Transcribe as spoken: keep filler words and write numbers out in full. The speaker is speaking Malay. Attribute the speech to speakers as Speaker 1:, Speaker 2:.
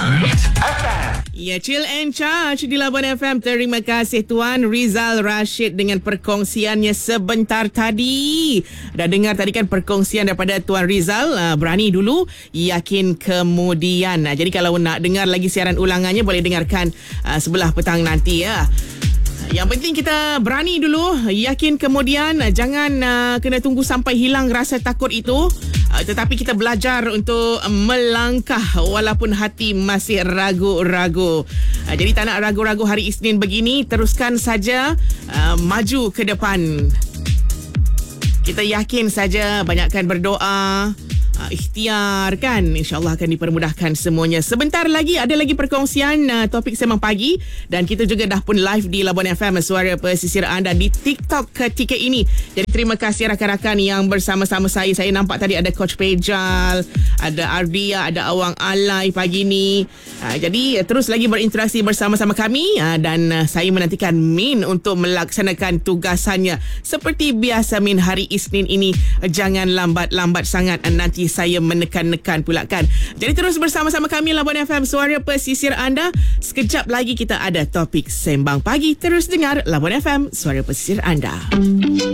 Speaker 1: Ya, Chill and Charge di Labuan F M. Terima kasih Tuan Rizal Rashid dengan perkongsiannya sebentar tadi. Dah dengar tadi kan perkongsian daripada Tuan Rizal. uh, Berani dulu, yakin kemudian. uh, Jadi kalau nak dengar lagi siaran ulangannya, boleh dengarkan uh, sebelah petang nanti ya. Yang penting kita berani dulu, yakin kemudian. Jangan uh, kena tunggu sampai hilang rasa takut itu, uh, tetapi kita belajar untuk melangkah walaupun hati masih ragu-ragu. uh, Jadi tak nak ragu-ragu hari Isnin begini. Teruskan saja uh, maju ke depan. Kita yakin saja, banyakkan berdoa, Uh, ikhtiar kan, InsyaAllah akan dipermudahkan semuanya. Sebentar lagi ada lagi perkongsian uh, topik Sembang Pagi, dan kita juga dah pun live di Labuan F M, suara pesisir anda, di TikTok ketika ini. Jadi terima kasih rakan-rakan yang bersama-sama saya. Saya nampak tadi ada Coach Pejal, ada Ardia, ada Awang Alai pagi ni. uh, Jadi uh, terus lagi berinteraksi bersama-sama kami, uh, dan uh, saya menantikan Min untuk melaksanakan tugasannya seperti biasa. Min, hari Isnin ini uh, jangan lambat-lambat sangat, uh, nanti saya menekan-nekan pula kan. Jadi terus bersama-sama kami Labuan F M, suara pesisir anda. Sekejap lagi kita ada topik Sembang Pagi. Terus dengar Labuan F M, suara pesisir anda.